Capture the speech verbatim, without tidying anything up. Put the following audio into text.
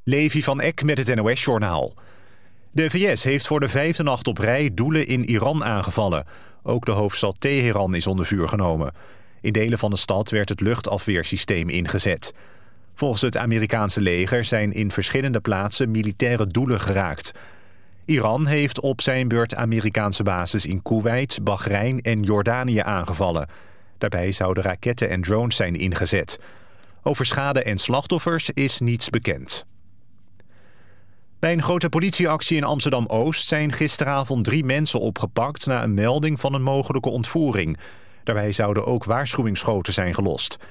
Levi van Eck met het N O S-journaal. De V S heeft voor de vijfde nacht op rij doelen in Iran aangevallen. Ook de hoofdstad Teheran is onder vuur genomen. In delen van de stad werd het luchtafweersysteem ingezet. Volgens het Amerikaanse leger zijn in verschillende plaatsen militaire doelen geraakt. Iran heeft op zijn beurt Amerikaanse bases in Koeweit, Bahrein en Jordanië aangevallen. Daarbij zouden raketten en drones zijn ingezet. Over schade en slachtoffers is niets bekend. Bij een grote politieactie in Amsterdam-Oost zijn gisteravond drie mensen opgepakt na een melding van een mogelijke ontvoering. Daarbij zouden ook waarschuwingsschoten zijn gelost.